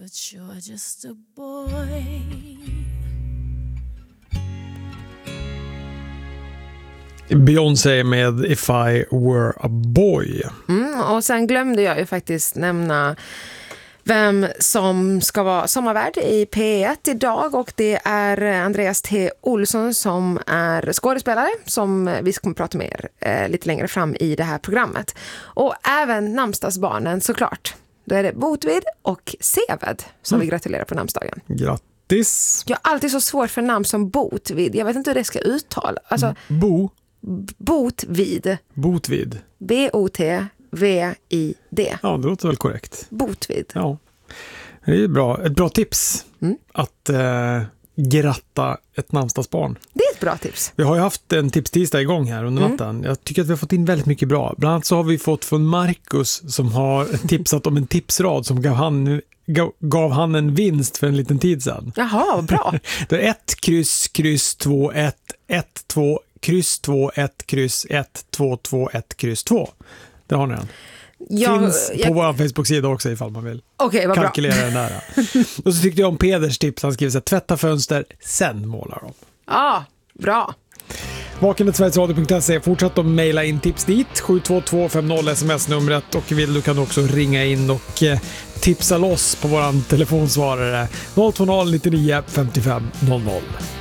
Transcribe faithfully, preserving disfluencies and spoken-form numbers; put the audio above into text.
But you're just a boy. Beyoncé med If I Were a Boy. Mm, och sen glömde jag ju faktiskt nämna vem som ska vara sommarvärd i P ett idag, och det är Andreas T. Olsson som är skådespelare som vi kommer prata med eh, lite längre fram i det här programmet. Och även namnsdagsbarnen såklart. Då är det Botvid och Seved som mm. vi gratulerar på namnsdagen. Grattis! Jag har alltid så svårt för namn som Botvid. Jag vet inte hur det ska uttala. Alltså, Bo? Botvid. Botvid. B O T V I D. Ja, det låter väl korrekt. Botvid. Ja, det är bra. Ett bra tips mm. att eh, gratta ett namnsdagsbarn. Det är ett bra tips. Vi har ju haft en tipstisdag igång här under natten. Mm. Jag tycker att vi har fått in väldigt mycket bra. Bland annat så har vi fått från Marcus som har tipsat om en tipsrad som gav han, gav han en vinst för en liten tid sedan. Jaha, bra. Det är ett kryss, kryss, två, ett, ett, två, kryss, två, ett, kryss, ett, två, två, ett, kryss, två. Där har ni den. Jag, Finns på jag... vår Facebook-sida också ifall man vill okay, vad kalkylera bra. den där. Och så tyckte jag om Peders tips. Han skriver så här: tvätta fönster, sen målar de. Ja, ah, bra. Vakenet sveriges radio punkt se. Fortsätt att mejla in tips dit. sju två två fem noll sms-numret. Och vill du kan du också ringa in och eh, tipsa loss på våran telefonsvarare noll två noll nittionio femtiofem noll noll.